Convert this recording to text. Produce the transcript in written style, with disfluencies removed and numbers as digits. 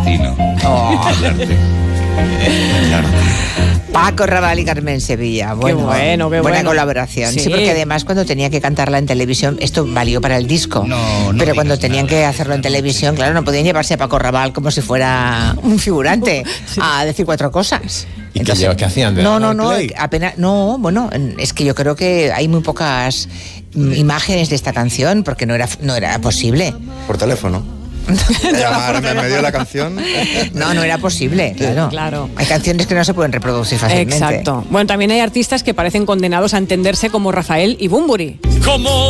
destino. Hablarte. Paco Rabanal y Carmen Sevilla. Bueno, qué buena bueno. colaboración. Sí. Sí, porque además cuando tenía que cantarla en televisión, esto valió para el disco. No pero cuando digas tenían nada. que hacerlo en televisión, claro, no podían llevarse a Paco Rabanal como si fuera un figurante a decir cuatro cosas. ¿Y qué hacían? No, apenas, no, bueno, es que yo creo que hay muy pocas imágenes de esta canción porque no era posible. Por teléfono. Llamar en medio de la canción. No era posible, Claro. Hay canciones que no se pueden reproducir fácilmente. Exacto. Bueno, también hay artistas que parecen condenados a entenderse como Rafael y Bunbury. Como